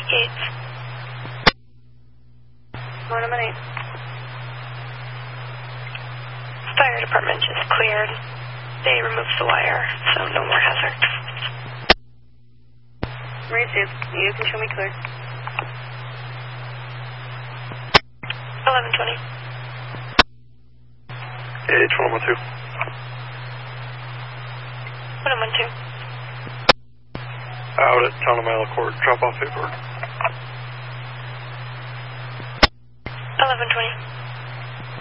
Gates. Morning, 8. Fire department just cleared. They removed the wire, so no more hazard. Marie 2, you can show me clear. 1120. H 112. 112. Out at Town of Mile Court. Drop off paperwork. 1120.